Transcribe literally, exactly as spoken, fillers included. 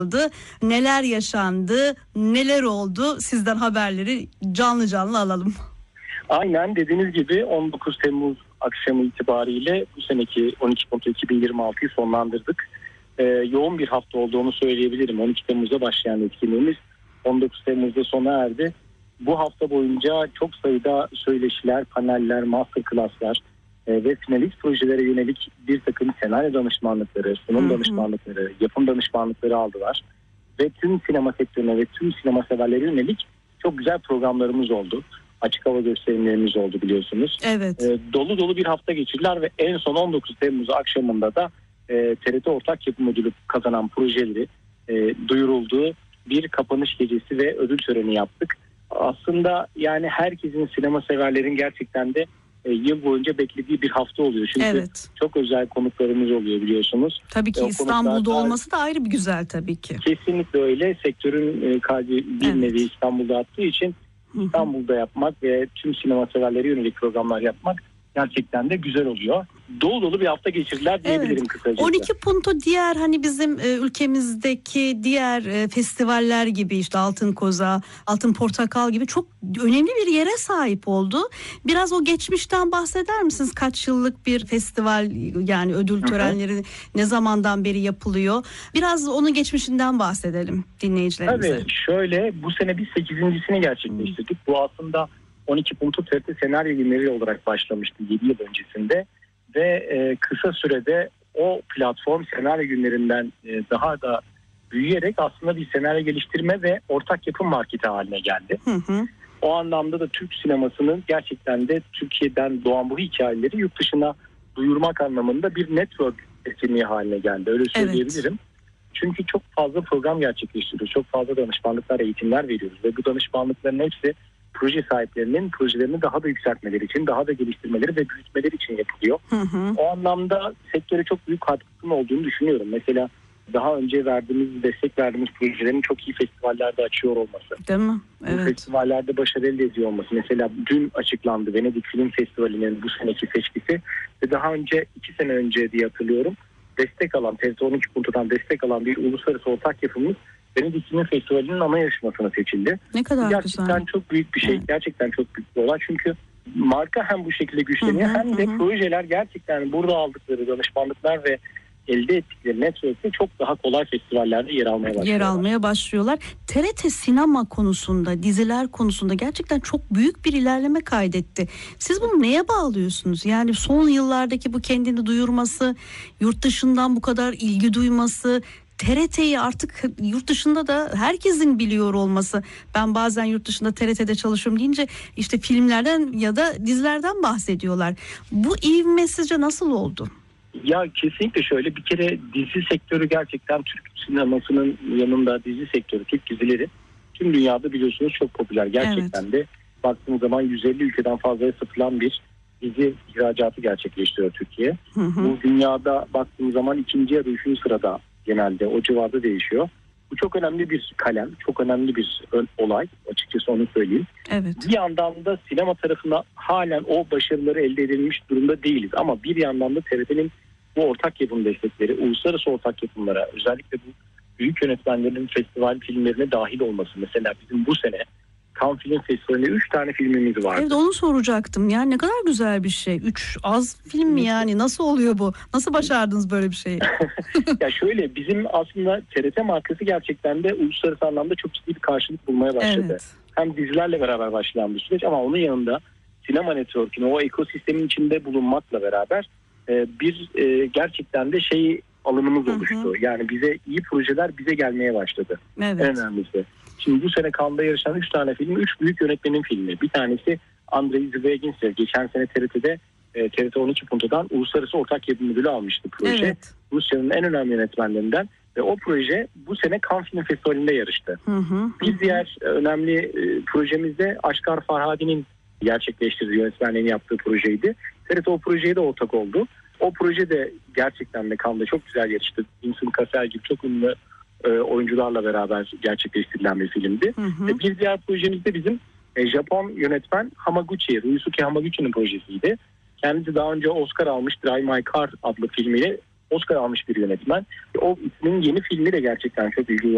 Neler yaşandı, neler oldu? Sizden haberleri canlı canlı alalım. Aynen dediğiniz gibi on dokuz Temmuz akşamı itibariyle bu seneki on iki Punto iki bin yirmi altıyı sonlandırdık. Ee, yoğun bir hafta olduğunu söyleyebilirim. on iki Temmuz'da başlayan etkinliğimiz on dokuz Temmuz'da sona erdi. Bu hafta boyunca çok sayıda söyleşiler, paneller, masterclasslar e, ve finalist projelere yönelik bir takım senaryo danışmanlıkları, sunum Hı hı. danışmanlıkları, yapım danışmanlıkları aldılar. Ve tüm sinema sektörüne ve tüm sinema severlere yönelik çok güzel programlarımız oldu. Açık hava gösterimlerimiz oldu biliyorsunuz. Evet. E, dolu dolu bir hafta geçirdiler ve en son on dokuz Temmuz akşamında da e, T R T Ortak Yapım Ödülü kazanan projeleri e, duyurulduğu bir kapanış gecesi ve ödül töreni yaptık. Aslında yani herkesin, sinema severlerin gerçekten de e, yıl boyunca beklediği bir hafta oluyor. Çünkü Evet. çok özel konuklarımız oluyor biliyorsunuz. Tabii ki e, İstanbul'da konuklar, olması da ayrı bir güzel tabii ki. Kesinlikle öyle. Sektörün e, kalbi bir Evet. nevi İstanbul'da attığı için İstanbul'da yapmak ve tüm sinema severlere yönelik programlar yapmak gerçekten de güzel oluyor. Dolu dolu bir hafta geçirdiler diyebilirim Evet. kısaca. on iki Punto diğer hani bizim e, ülkemizdeki diğer e, festivaller gibi işte Altın Koza, Altın Portakal gibi çok önemli bir yere sahip oldu. Biraz o geçmişten bahseder misiniz? Kaç yıllık bir festival, yani ödül törenleri, hı hı, ne zamandan beri yapılıyor? Biraz onun geçmişinden bahsedelim dinleyicilerimize. Tabii şöyle, bu sene biz sekizincisini gerçekleştirdik. Hı. Bu aslında on iki Punto T R T Senaryo Günleri olarak başlamıştı yedi yıl öncesinde. Ve e, kısa sürede o platform senaryo günlerinden e, daha da büyüyerek aslında bir senaryo geliştirme ve ortak yapım marketi haline geldi. Hı hı. O anlamda da Türk sinemasının gerçekten de Türkiye'den doğan bu hikayeleri yurt dışına duyurmak anlamında bir network etkinliği haline geldi. Öyle söyleyebilirim. Evet. Çünkü çok fazla program gerçekleştiriyoruz. Çok fazla danışmanlıklar, eğitimler veriyoruz. Ve bu danışmanlıkların hepsi proje sahiplerinin projelerini daha da yükseltmeleri için, daha da geliştirmeleri ve büyütmeleri için yapılıyor. Hı hı. O anlamda sektöre çok büyük katkısının olduğunu düşünüyorum. Mesela daha önce verdiğimiz, destek verdiğimiz projelerin çok iyi festivallerde açıyor olması. Değil mi? Evet. Bu festivallerde başarı elde ediyor olması. Mesela dün açıklandı Venedik Film Festivali'nin bu seneki seçkisi ve daha önce iki sene önce diye hatırlıyorum destek alan, T R T on iki Punto'dan destek alan bir uluslararası ortak yapımımız Venedik Film Festivali'nin ana yarışmasına seçildi. Ne kadar gerçekten güzel. çok büyük bir şey. Evet. Gerçekten çok büyük bir olay. Çünkü marka hem bu şekilde güçleniyor, hı hı, hem de hı. projeler gerçekten burada aldıkları danışmanlıklar ve elde ettikleri network'te çok daha kolay festivallerde yer almaya başlıyorlar. Yer almaya başlıyorlar. T R T sinema konusunda, diziler konusunda gerçekten çok büyük bir ilerleme kaydetti. Siz bunu neye bağlıyorsunuz? Yani son yıllardaki bu kendini duyurması, yurt dışından bu kadar ilgi duyması, T R T'yi artık yurt dışında da herkesin biliyor olması. Ben bazen yurt dışında T R T'de çalışıyorum deyince işte filmlerden ya da dizilerden bahsediyorlar. Bu ivme sizce nasıl oldu? Ya kesinlikle şöyle, bir kere dizi sektörü gerçekten Türk sinemasının yanında dizi sektörü, Türk dizileri tüm dünyada biliyorsunuz çok popüler. Gerçekten evet. de baktığımız zaman yüz elli ülkeden fazlaya satılan bir dizi ihracatı gerçekleştiriyor Türkiye. Hı hı. Bu dünyada baktığımız zaman ikinci ya da üçüncü sırada, genelde o civarda değişiyor. Bu çok önemli bir kalem, çok önemli bir olay, açıkçası onu söyleyeyim. Evet. Bir yandan da sinema tarafında halen o başarıları elde edilmiş durumda değiliz. Ama bir yandan da T R T'nin bu ortak yapım destekleri, uluslararası ortak yapımlara, özellikle bu büyük yönetmenlerin festival filmlerine dahil olması. Mesela bizim bu sene Cannes Film Festivali'nde üç tane filmimiz vardı. Evet, onu soracaktım. Yani ne kadar güzel bir şey. Üç az film mi yani? Nasıl oluyor bu? Nasıl başardınız böyle bir şeyi? Ya şöyle, bizim aslında T R T markası gerçekten de uluslararası anlamda çok ciddi bir karşılık bulmaya başladı. Evet. Hem dizilerle beraber başlayan bir süreç ama onun yanında sinema network'ünü, o ekosistemin içinde bulunmakla beraber e, bir e, gerçekten de şey alımımız hı hı. oluştu. Yani bize iyi projeler bize gelmeye başladı. Evet. En önemlisi. Şimdi bu sene Cannes'da yarışan üç tane film, üç büyük yönetmenin filmi. Bir tanesi Andrei Zvyagintsev. Geçen sene T R T'de e, T R T on iki Punto'dan uluslararası ortak yapım ödülü almıştı proje. Evet. Rusya'nın en önemli yönetmenlerinden ve o proje bu sene Cannes Film Festivali'nde yarıştı. Hı hı, bir hı. diğer önemli e, projemiz de Aşkar Farhadi'nin gerçekleştirdiği, yönetmenliğini yaptığı projeydi. T R T o projeye de ortak oldu. O proje de gerçekten de Cannes'da çok güzel yarıştı. Vincent Cassel gibi çok ünlü e, oyuncularla beraber gerçekleştirilen bir filmdi. Hı hı. Ve bir diğer projemiz de bizim e, Japon yönetmen Hamaguchi, Ryusuke Hamaguchi'nin projesiydi. Kendisi daha önce Oscar almış Drive My Car adlı filmiyle Oscar almış bir yönetmen. O ismin yeni filmi de gerçekten çok ilgi